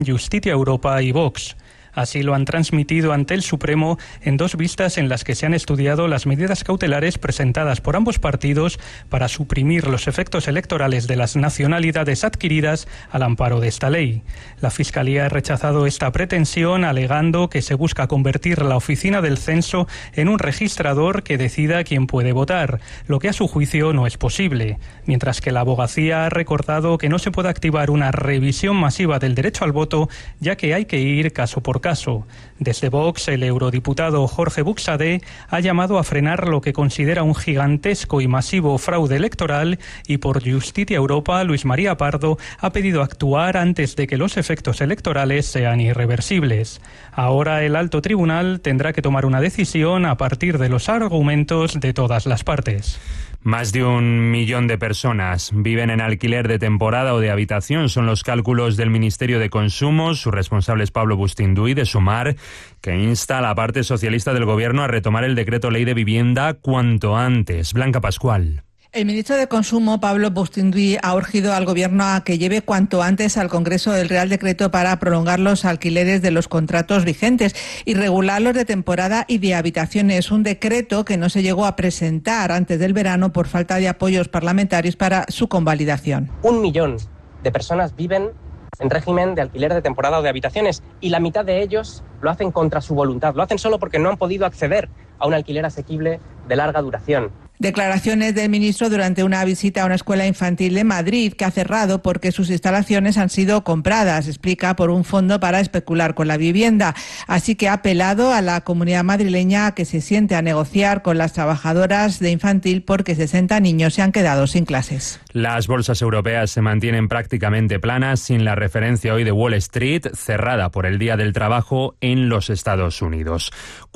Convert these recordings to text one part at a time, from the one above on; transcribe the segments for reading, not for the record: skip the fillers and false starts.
Justitia Europa y Vox. Así lo han transmitido ante el Supremo en dos vistas en las que se han estudiado las medidas cautelares presentadas por ambos partidos para suprimir los efectos electorales de las nacionalidades adquiridas al amparo de esta ley. La Fiscalía ha rechazado esta pretensión, alegando que se busca convertir la oficina del censo en un registrador que decida quién puede votar, lo que a su juicio no es posible, mientras que la abogacía ha recordado que no se puede activar una revisión masiva del derecho al voto, ya que hay que ir caso por caso. Desde Vox, el eurodiputado Jorge Buxadé ha llamado a frenar lo que considera un gigantesco y masivo fraude electoral, y por Justitia Europa, Luis María Pardo ha pedido actuar antes de que los efectos electorales sean irreversibles. Ahora el alto tribunal tendrá que tomar una decisión a partir de los argumentos de todas las partes. Más de 1 millón de personas viven en alquiler de temporada o de habitación. Son los cálculos del Ministerio de Consumo. Su responsable es Pablo Bustinduy, de Sumar, que insta a la parte socialista del Gobierno a retomar el decreto ley de vivienda cuanto antes. Blanca Pascual. El ministro de Consumo, Pablo Bustinduy, ha urgido al Gobierno a que lleve cuanto antes al Congreso el Real Decreto para prolongar los alquileres de los contratos vigentes y regular los de temporada y de habitaciones. Un decreto que no se llegó a presentar antes del verano por falta de apoyos parlamentarios para su convalidación. 1 millón de personas viven en régimen de alquiler de temporada o de habitaciones, y la mitad de ellos lo hacen contra su voluntad. Lo hacen solo porque no han podido acceder a un alquiler asequible de larga duración. Declaraciones del ministro durante una visita a una escuela infantil de Madrid, que ha cerrado porque sus instalaciones han sido compradas, explica, por un fondo para especular con la vivienda. Así que ha apelado a la comunidad madrileña a que se siente a negociar con las trabajadoras de infantil, porque 60 niños se han quedado sin clases. Las bolsas europeas se mantienen prácticamente planas, sin la referencia hoy de Wall Street, cerrada por el Día del Trabajo en los Estados Unidos.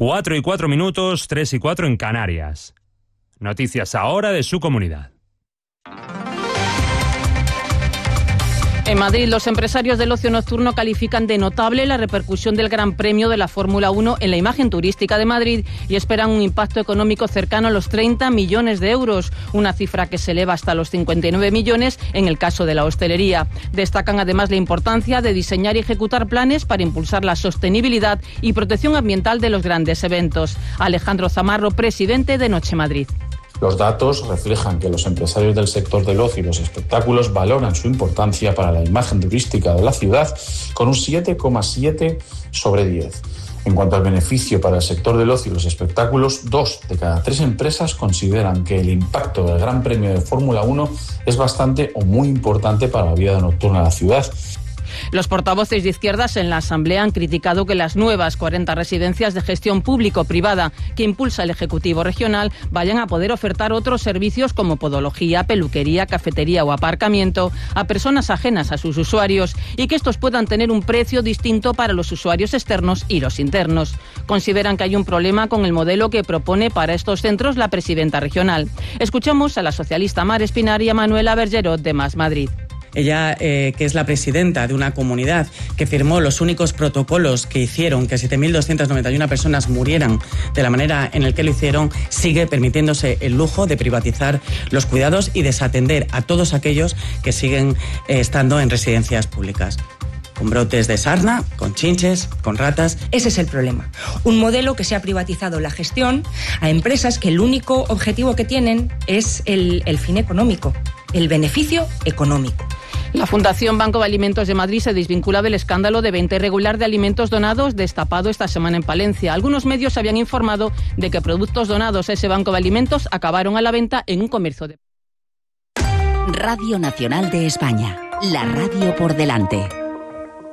4:04, 3:04 en Canarias. Noticias ahora de su comunidad. En Madrid, los empresarios del ocio nocturno califican de notable la repercusión del Gran Premio de la Fórmula 1 en la imagen turística de Madrid y esperan un impacto económico cercano a los 30 millones de euros, una cifra que se eleva hasta los 59 millones en el caso de la hostelería. Destacan además la importancia de diseñar y ejecutar planes para impulsar la sostenibilidad y protección ambiental de los grandes eventos. Alejandro Zamarro, presidente de Noche Madrid. Los datos reflejan que los empresarios del sector del ocio y los espectáculos valoran su importancia para la imagen turística de la ciudad con un 7,7 sobre 10. En cuanto al beneficio para el sector del ocio y los espectáculos, 2 de cada 3 empresas consideran que el impacto del Gran Premio de Fórmula 1 es bastante o muy importante para la vida nocturna de la ciudad. Los portavoces de izquierdas en la Asamblea han criticado que las nuevas 40 residencias de gestión público-privada que impulsa el Ejecutivo Regional vayan a poder ofertar otros servicios como podología, peluquería, cafetería o aparcamiento a personas ajenas a sus usuarios, y que estos puedan tener un precio distinto para los usuarios externos y los internos. Consideran que hay un problema con el modelo que propone para estos centros la presidenta regional. Escuchamos a la socialista Mar Espinar y a Manuela Bergerot, de Más Madrid. Ella, que es la presidenta de una comunidad que firmó los únicos protocolos que hicieron que 7.291 personas murieran de la manera en la que lo hicieron, sigue permitiéndose el lujo de privatizar los cuidados y desatender a todos aquellos que siguen estando en residencias públicas. Con brotes de sarna, con chinches, con ratas. Ese es el problema. Un modelo que se ha privatizado la gestión a empresas que el único objetivo que tienen es el fin económico, el beneficio económico. La Fundación Banco de Alimentos de Madrid se desvincula del escándalo de venta irregular de alimentos donados destapado esta semana en Palencia. Algunos medios habían informado de que productos donados a ese banco de alimentos acabaron a la venta en un comercio de... Radio Nacional de España, la radio por delante.